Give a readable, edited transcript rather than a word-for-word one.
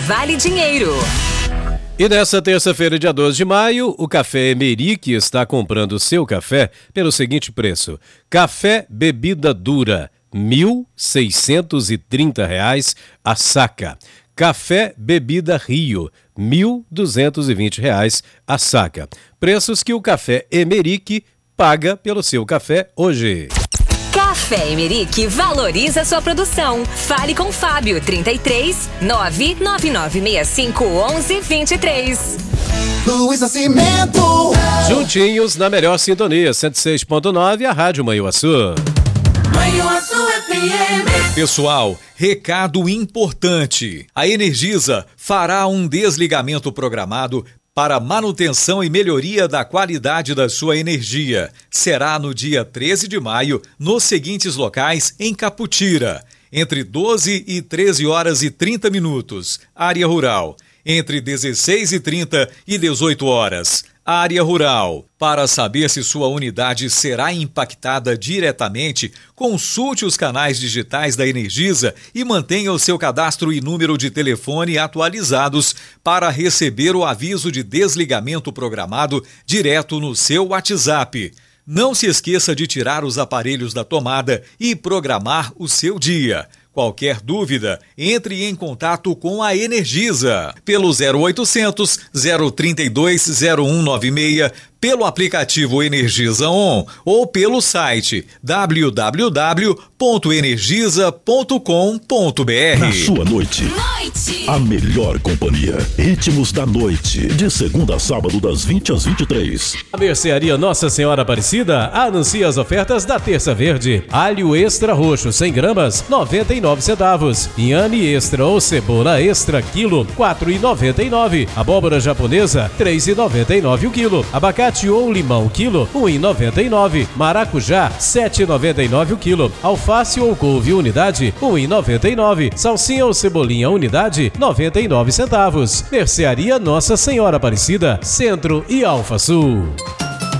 vale dinheiro. E nessa terça-feira, dia 12 de maio, o Café Emerick está comprando seu café pelo seguinte preço. Café bebida dura, R$ 1.630 a saca. Café bebida Rio, R$ 1.220 a saca. Preços que o Café Emerick paga pelo seu café hoje. Café Emerick valoriza sua produção. Fale com Fábio, 33 99965 1123. Luiz Nascimento. Juntinhos na melhor sintonia, 106.9, a Rádio Manhuaçu. Manhuaçu FM. Pessoal, recado importante. A Energisa fará um desligamento programado para manutenção e melhoria da qualidade da sua energia. Será no dia 13 de maio, nos seguintes locais em Caputira, entre 12 e 13 horas e 30 minutos, área rural, entre 16h30 e 18 horas, área rural. Para saber se sua unidade será impactada diretamente, consulte os canais digitais da Energisa e mantenha o seu cadastro e número de telefone atualizados para receber o aviso de desligamento programado direto no seu WhatsApp. Não se esqueça de tirar os aparelhos da tomada e programar o seu dia. Qualquer dúvida, entre em contato com a Energisa pelo 0800 032 0196, pelo aplicativo Energisa On ou pelo site www.energisa.com.br. Na sua noite, a melhor companhia. Ritmos da noite, de segunda a sábado das 20 às 23. A Mercearia Nossa Senhora Aparecida anuncia as ofertas da Terça Verde. Alho extra roxo 100 gramas, 99 centavos. Inhame extra ou cebola extra quilo, 4,99. Abóbora japonesa, 3,99 o quilo. Abacate ou limão quilo, 1,99. Maracujá, 7,99 o quilo. Alface ou couve unidade, 1,99. Salsinha ou cebolinha unidade, 99 centavos. Mercearia Nossa Senhora Aparecida, Centro e Alfa Sul.